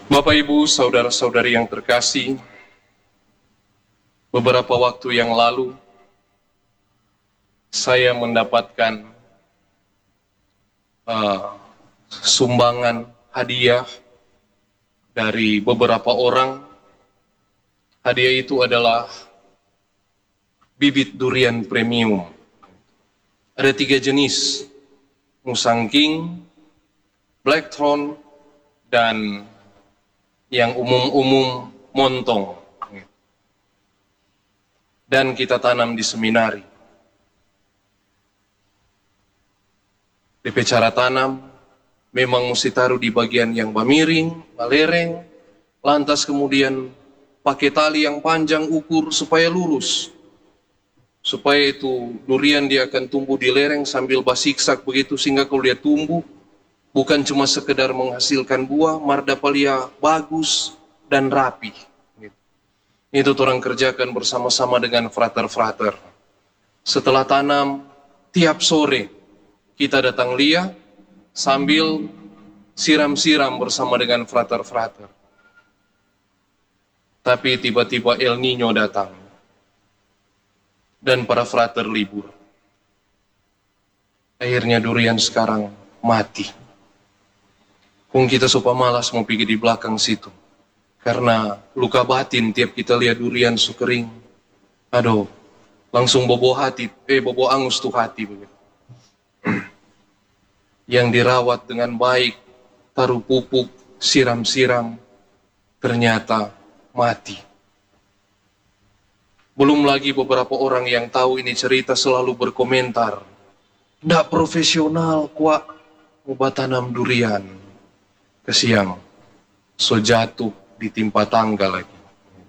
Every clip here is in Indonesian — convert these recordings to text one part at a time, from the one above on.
Bapak, Ibu, saudara-saudari yang terkasih, beberapa waktu yang lalu saya mendapatkan sumbangan hadiah dari beberapa orang. Hadiah itu adalah bibit durian premium. Ada 3 jenis, Musang King, Blackthorn, dan yang umum-umum montong. Dan kita tanam di seminari. DP cara tanam memang mesti taruh di bagian yang miring, lereng, lantas kemudian pakai tali yang panjang ukur supaya lurus. Supaya itu durian dia akan tumbuh di lereng sambil basiksak begitu, sehingga kalau dia tumbuh bukan cuma sekedar menghasilkan buah, mardapalia bagus dan rapi. Itu orang kerjakan bersama-sama dengan frater-frater. Setelah tanam, tiap sore kita datang lihat sambil siram-siram bersama dengan frater-frater. Tapi tiba-tiba El Nino datang dan para frater libur. Akhirnya durian sekarang mati. Kung kita suka malas mau pergi di belakang situ. Karena luka batin tiap kita lihat durian su kering. Aduh, langsung bobo hati, bobo angus tuh hati begitu. Yang dirawat dengan baik, taruh pupuk, siram-siram, ternyata mati. Belum lagi beberapa orang yang tahu ini cerita selalu berkomentar, ndak profesional kuat mau tanam durian. Kesiang, so jatuh ditimpa tangga lagi.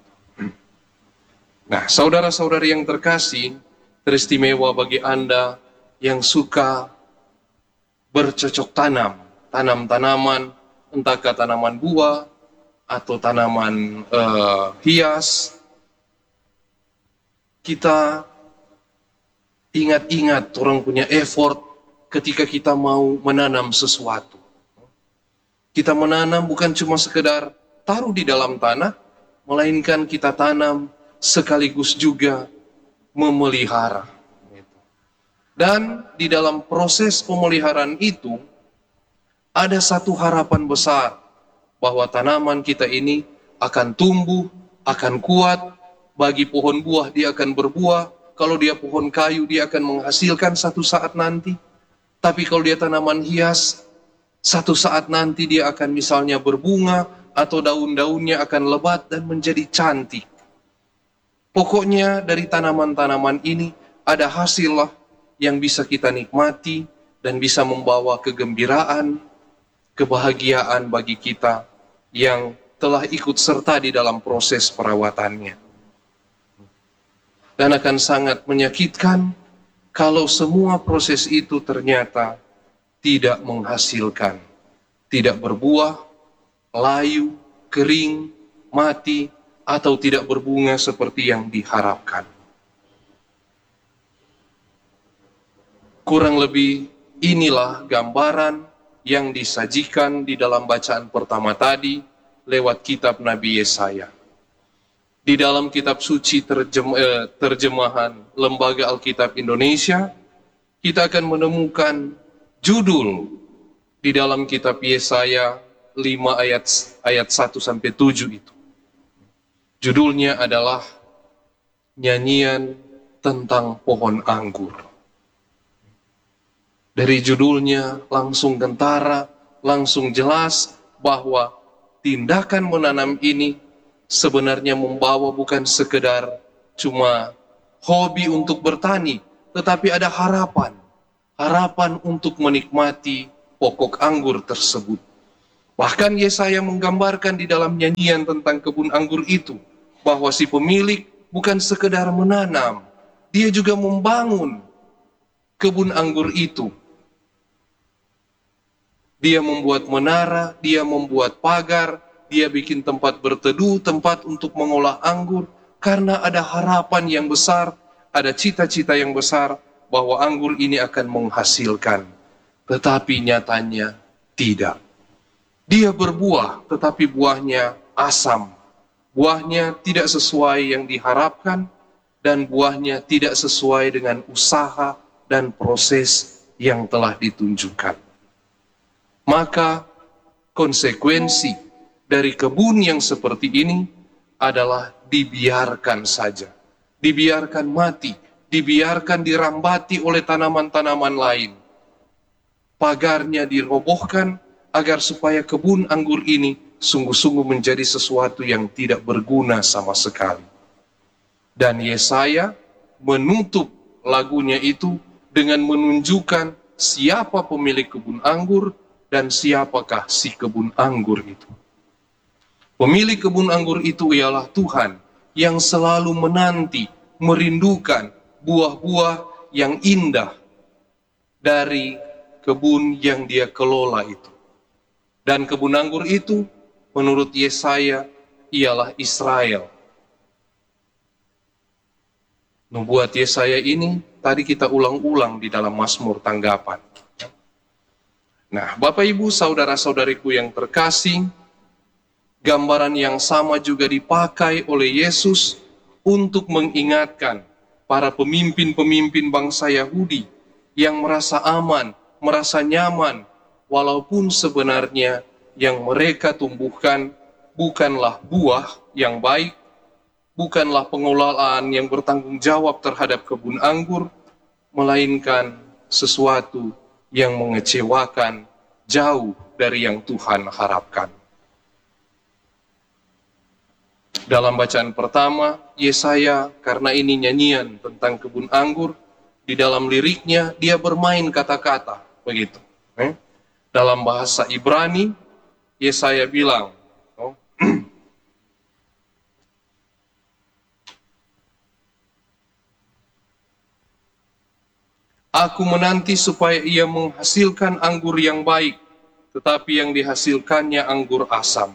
Nah, saudara-saudari yang terkasih, teristimewa bagi Anda yang suka bercocok tanam, tanam-tanaman, entahkah tanaman buah atau tanaman hias. Kita ingat-ingat orang punya effort ketika kita mau menanam sesuatu. Kita menanam bukan cuma sekedar taruh di dalam tanah, melainkan kita tanam sekaligus juga memelihara. Dan di dalam proses pemeliharaan itu, ada satu harapan besar, bahwa tanaman kita ini akan tumbuh, akan kuat, bagi pohon buah dia akan berbuah, kalau dia pohon kayu dia akan menghasilkan satu saat nanti, tapi kalau dia tanaman hias, satu saat nanti dia akan misalnya berbunga, atau daun-daunnya akan lebat dan menjadi cantik. Pokoknya dari tanaman-tanaman ini ada hasil lah yang bisa kita nikmati dan bisa membawa kegembiraan, kebahagiaan bagi kita yang telah ikut serta di dalam proses perawatannya. Dan akan sangat menyakitkan kalau semua proses itu ternyata tidak menghasilkan, tidak berbuah, layu, kering, mati, atau tidak berbunga seperti yang diharapkan. Kurang lebih inilah gambaran yang disajikan di dalam bacaan pertama tadi lewat kitab Nabi Yesaya. Di dalam kitab suci terjemahan Lembaga Alkitab Indonesia, kita akan menemukan judul di dalam kitab Yesaya 5 ayat 1 sampai 7 itu. Judulnya adalah Nyanyian tentang Pohon Anggur. Dari judulnya langsung kentara, langsung jelas bahwa tindakan menanam ini sebenarnya membawa bukan sekedar cuma hobi untuk bertani, tetapi ada harapan. Harapan untuk menikmati pokok anggur tersebut. Bahkan Yesaya menggambarkan di dalam nyanyian tentang kebun anggur itu, bahwa si pemilik bukan sekedar menanam, dia juga membangun kebun anggur itu. Dia membuat menara, dia membuat pagar, dia bikin tempat berteduh, tempat untuk mengolah anggur, karena ada harapan yang besar, ada cita-cita yang besar, bahwa anggur ini akan menghasilkan. Tetapi nyatanya tidak. Dia berbuah, tetapi buahnya asam. Buahnya tidak sesuai yang diharapkan, dan buahnya tidak sesuai dengan usaha dan proses yang telah ditunjukkan. Maka konsekuensi dari kebun yang seperti ini adalah dibiarkan saja, dibiarkan mati, dibiarkan dirambati oleh tanaman-tanaman lain. Pagarnya dirobohkan agar supaya kebun anggur ini sungguh-sungguh menjadi sesuatu yang tidak berguna sama sekali. Dan Yesaya menutup lagunya itu dengan menunjukkan siapa pemilik kebun anggur dan siapakah si kebun anggur itu. Pemilik kebun anggur itu ialah Tuhan yang selalu menanti, merindukan buah-buah yang indah dari kebun yang dia kelola itu. Dan kebun anggur itu menurut Yesaya ialah Israel. Nubuat Yesaya ini tadi kita ulang-ulang di dalam Mazmur tanggapan. Nah, Bapak Ibu, saudara-saudariku yang terkasih, gambaran yang sama juga dipakai oleh Yesus untuk mengingatkan para pemimpin-pemimpin bangsa Yahudi yang merasa aman, merasa nyaman, walaupun sebenarnya yang mereka tumbuhkan bukanlah buah yang baik, bukanlah pengelolaan yang bertanggung jawab terhadap kebun anggur, melainkan sesuatu yang mengecewakan, jauh dari yang Tuhan harapkan. Dalam bacaan pertama, Yesaya karena ini nyanyian tentang kebun anggur, di dalam liriknya dia bermain kata-kata, begitu. Dalam bahasa Ibrani, Yesaya bilang, Aku menanti supaya ia menghasilkan anggur yang baik, tetapi yang dihasilkannya anggur asam.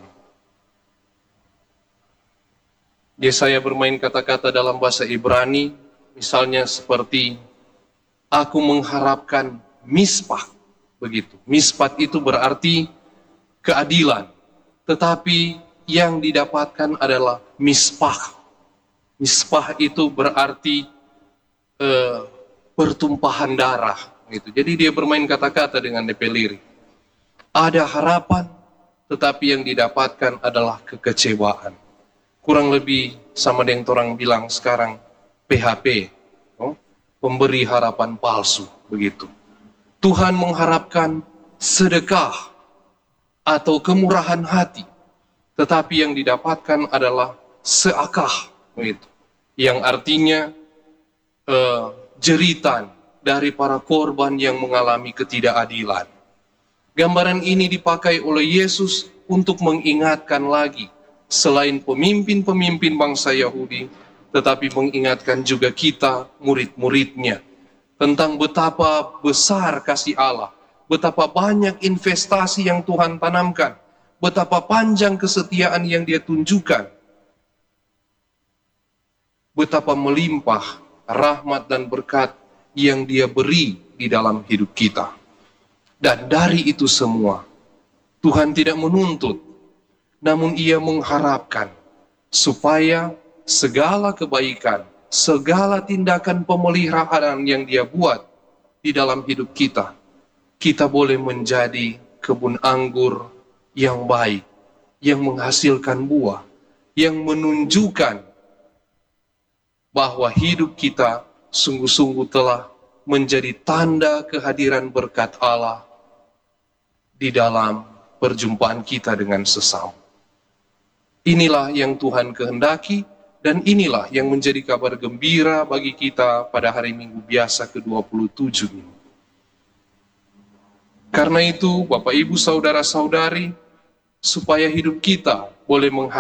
Yesaya bermain kata-kata dalam bahasa Ibrani, misalnya seperti, aku mengharapkan mispat, begitu. Mispat itu berarti keadilan, tetapi yang didapatkan adalah mispah. Mispah itu berarti pertumpahan darah, gitu. Jadi dia bermain kata-kata dengan DP lirik. Ada harapan, tetapi yang didapatkan adalah kekecewaan. Kurang lebih sama dengan orang bilang sekarang PHP, pemberi harapan palsu, begitu. Tuhan mengharapkan sedekah atau kemurahan hati, tetapi yang didapatkan adalah seakah, begitu. Yang artinya jeritan dari para korban yang mengalami ketidakadilan. Gambaran ini dipakai oleh Yesus untuk mengingatkan lagi, selain pemimpin-pemimpin bangsa Yahudi, tetapi mengingatkan juga kita, murid-muridnya, tentang betapa besar kasih Allah, betapa banyak investasi yang Tuhan tanamkan, betapa panjang kesetiaan yang Dia tunjukkan, betapa melimpah rahmat dan berkat yang Dia beri di dalam hidup kita. Dan dari itu semua, Tuhan tidak menuntut, namun Ia mengharapkan supaya segala kebaikan, segala tindakan pemeliharaan yang Dia buat di dalam hidup kita, kita boleh menjadi kebun anggur yang baik, yang menghasilkan buah, yang menunjukkan bahwa hidup kita sungguh-sungguh telah menjadi tanda kehadiran berkat Allah di dalam perjumpaan kita dengan sesama. Inilah yang Tuhan kehendaki, dan inilah yang menjadi kabar gembira bagi kita pada hari Minggu biasa ke-27 ini. Karena itu, Bapak Ibu Saudara-saudari, supaya hidup kita boleh